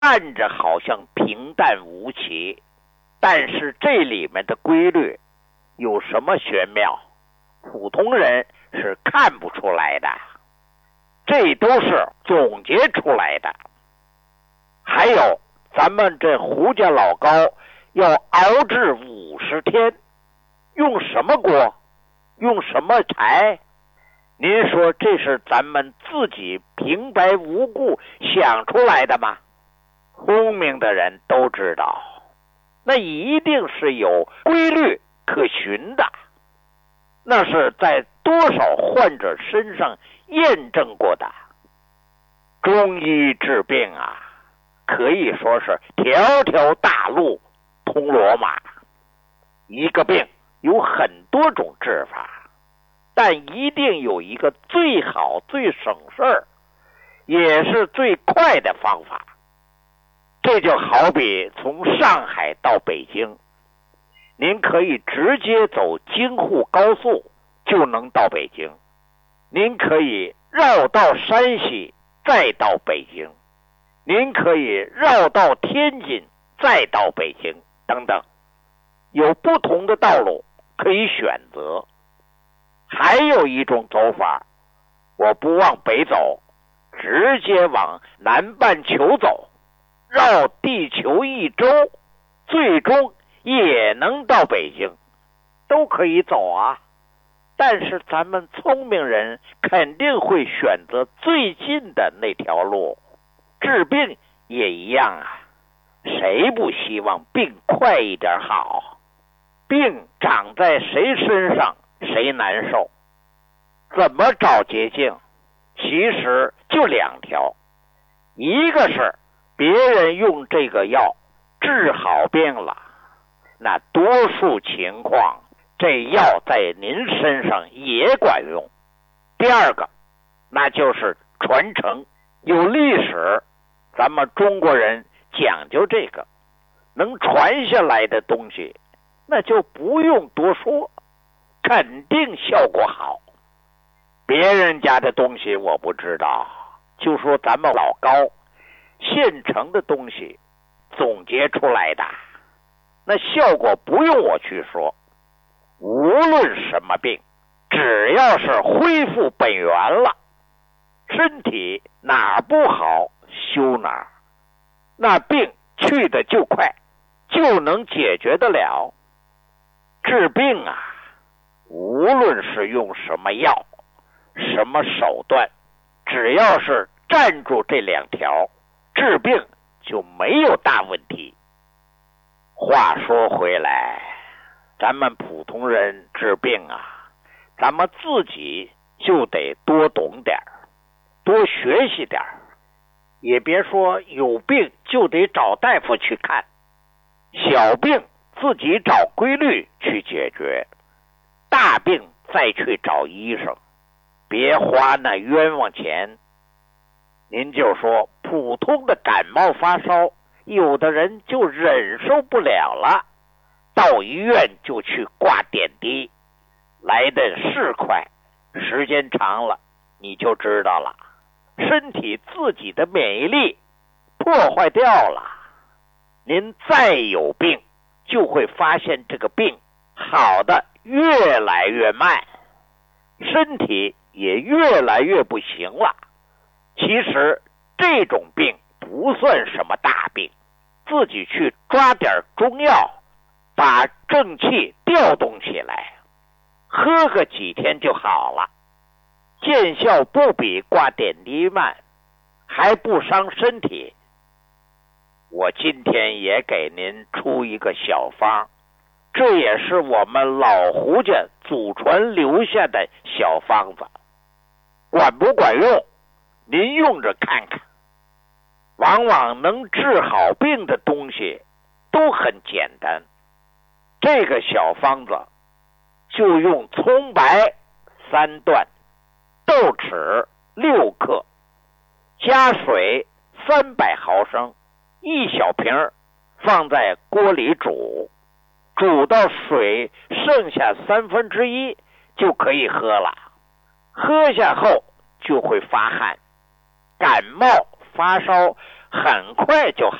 看着好像平淡无奇，但是这里面的规律有什么玄妙，普通人是看不出来的，这都是总结出来的。还有咱们这胡家老高要熬制50天，用什么锅，用什么柴？您说这是咱们自己平白无故想出来的吗？聪明的人都知道，那一定是有规律可循的，那是在多少患者身上验证过的。中医治病啊，可以说是条条大路通罗马。一个病有很多种治法，但一定有一个最好最省事儿也是最快的方法。这就好比从上海到北京，您可以直接走京沪高速就能到北京，您可以绕到山西再到北京，您可以绕到天津再到北京等等，有不同的道路可以选择。还有一种走法，我不往北走，直接往南半球走，绕地球一周，最终也能到北京，都可以走啊。但是咱们聪明人肯定会选择最近的那条路。治病也一样啊，谁不希望病快一点好？病长在谁身上谁难受。怎么找捷径？其实就2条，一个是别人用这个药治好病了，那多数情况这药在您身上也管用。第二个，那就是传承，有历史，咱们中国人讲究这个，能传下来的东西，那就不用多说，肯定效果好。别人家的东西我不知道，就说咱们老高现成的东西总结出来的，那效果不用我去说。无论什么病，只要是恢复本源了，身体哪儿不好修哪儿，那病去的就快，就能解决得了。治病啊，无论是用什么药什么手段，只要是站住这2条，治病就没有大问题。话说回来，咱们普通人治病啊，咱们自己就得多懂点，多学习点，也别说有病就得找大夫去看，小病自己找规律去解决，大病再去找医生，别花那冤枉钱。您就说普通的感冒发烧，有的人就忍受不了了，到医院就去挂点滴，来的是快，时间长了你就知道了，身体自己的免疫力破坏掉了。您再有病，就会发现这个病好的越来越慢，身体也越来越不行了。其实这种病不算什么大病，自己去抓点中药，把正气调动起来，喝个几天就好了，见效不比挂点滴慢，还不伤身体。我今天也给您出一个小方，这也是我们老胡家祖传留下的小方子，管不管用您用着看看。往往能治好病的东西都很简单，这个小方子就用葱白3段，豆豉6克，加水300毫升，1小瓶，放在锅里煮，煮到水剩下1/3就可以喝了。喝下后就会发汗，感冒发烧很快就